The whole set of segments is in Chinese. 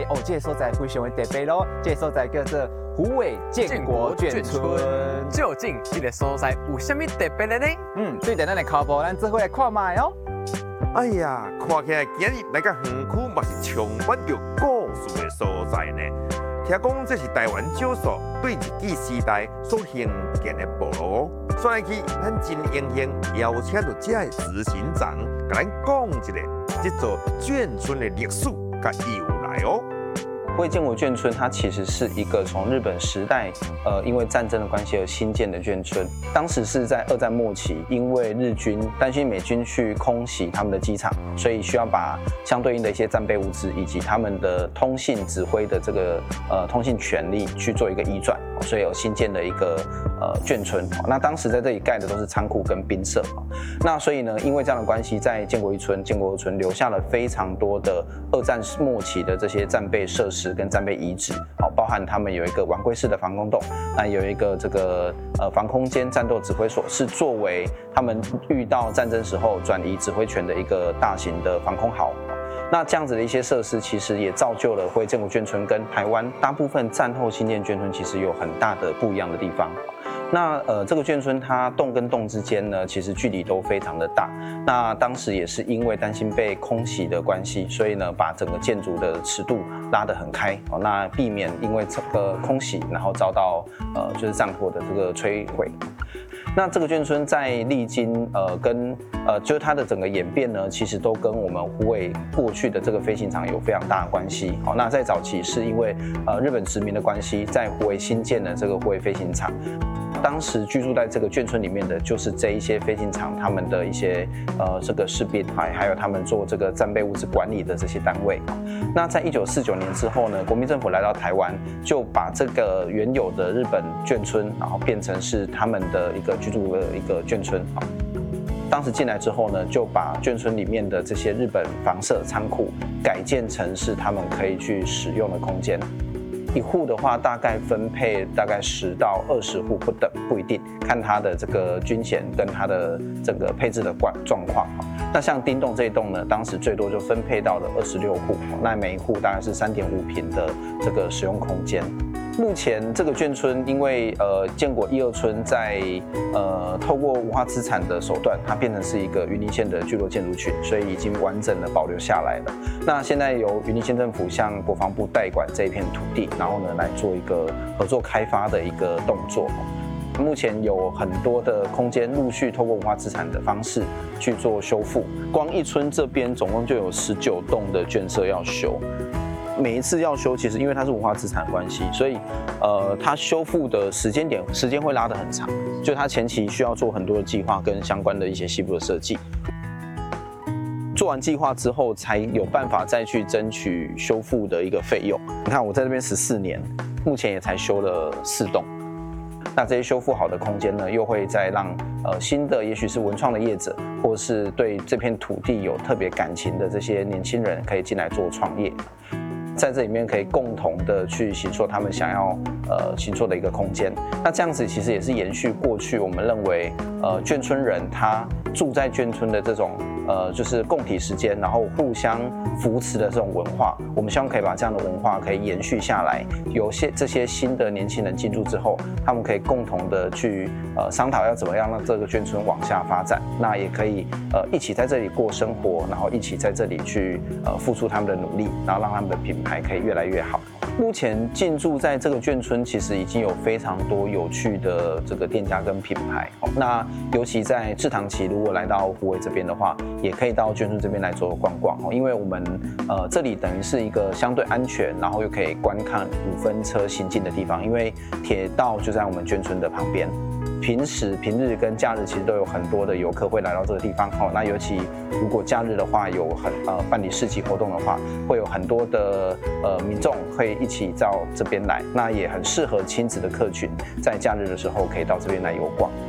哦，这个所在非常的特别咯，这个所在叫做虎尾建国眷村。 究竟这个所在有啥物特别的呢？ 对着咱的脚步，咱做伙来看卖哦。 哎呀，看起来今日来到园区嘛是充满着故事的所在呢。听讲这是台湾少数对日治时代所兴建的部落哦。所以去，咱真荣幸邀请到这的执行长，甲咱讲一下这座眷村的历史甲由来哦。 虎尾建国眷村，它其实是一个从日本时代，因为战争的关系而新建的眷村。当时是在二战末期，因为日军担心美军去空袭他们的机场，所以需要把相对应的一些战备物资以及他们的通信指挥的这个通信权利去做一个移转，所以有新建的一个眷村。那当时在这里盖的都是仓库跟兵舍。那所以呢，因为这样的关系，在建国一村留下了非常多的二战末期的这些战备设施跟战备遗址，包含他们有一个晚归式的防空洞，那有一个这个防空间战斗指挥所，是作为他们遇到战争时候转移指挥权的一个大型的防空壕。那这样子的一些设施，其实也造就了虎尾建国眷村跟台湾大部分战后新建眷村其实有很大的不一样的地方。那这个眷村它洞跟洞之间呢，其实距离都非常的大。那当时也是因为担心被空袭的关系，所以呢把整个建筑的尺度拉得很开，那避免因为这个空袭然后遭到就是战火的这个摧毁。那这个眷村在历经就是它的整个演变呢，其实都跟我们虎尾过去的这个飞行场有非常大的关系。好，那在早期是因为日本殖民的关系，在虎尾新建的这个虎尾飞行场。当时居住在这个眷村里面的就是这一些飞行场他们的一些这个士兵，还有他们做这个战备物资管理的这些单位。那在1949年之后呢，国民政府来到台湾，就把这个原有的日本眷村，然后变成是他们的一个居住的一个眷村。当时进来之后呢，就把眷村里面的这些日本房舍仓库改建成是他们可以去使用的空间。一户的话，大概分配大概10到20户不等，不一定，看它的这个军衔跟它的这个配置的状况。那像丁洞这一栋呢，当时最多就分配到了26户，那每一户大概是3.5坪的这个使用空间。目前这个眷村，因为建国1、2村在透过文化资产的手段，它变成是一个云林县的聚落建筑群，所以已经完整的保留下来了。那现在由云林县政府向国防部代管这一片土地，然后呢来做一个合作开发的一个动作。目前有很多的空间陆续透过文化资产的方式去做修复，光一村这边总共就有19栋的眷舍要修。每一次要修，其实因为它是文化资产的关系，所以它修复的时间会拉得很长，就它前期需要做很多的计划跟相关的一些细部的设计。做完计划之后，才有办法再去争取修复的一个费用。你看我在这边14年，目前也才修了4栋。那这些修复好的空间呢，又会再让新的，也许是文创的业者，或是对这片土地有特别感情的这些年轻人，可以进来做创业。在这里面可以共同的去形塑他们想要形塑的一个空间。那这样子其实也是延续过去我们认为眷村人他住在眷村的这种就是共体时间，然后互相扶持的这种文化。我们希望可以把这样的文化可以延续下来。有这些新的年轻人进驻之后，他们可以共同的去商讨要怎么样让这个眷村往下发展。那也可以一起在这里过生活，然后一起在这里去付出他们的努力，然后让他们的品牌可以越来越好。目前进驻在这个眷村，其实已经有非常多有趣的这个店家跟品牌。那尤其在制糖期，如果来到虎尾这边的话，也可以到眷村这边来做逛逛。因为我们这里等于是一个相对安全，然后又可以观看5分车行进的地方，因为铁道就在我们眷村的旁边。平日跟假日其实都有很多的游客会来到这个地方。那尤其如果假日的话，有办理市集活动的话，会有很多的民众会一起到这边来，那也很适合亲子的客群，在假日的时候可以到这边来游逛。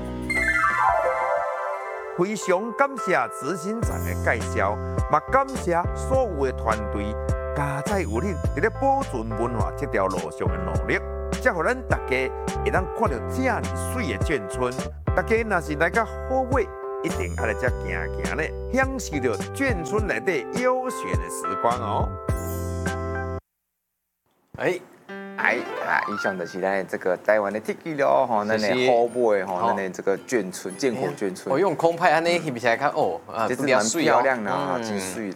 非常感谢执行长的介绍，也感谢所有的团队加在有力伫咧保存文化这条路上的努力，才互咱大家会当看到这么水的眷村。大家若是来到虎尾，一定要来这行行咧，享受到眷村内底悠闲的时光哦。 影响的是咱这个台湾的特技咯，吼，咱的后尾吼，咱的这个眷村、建国眷村， 我用空拍安尼翕起来看哦， 这是蛮漂亮的啊，真水的。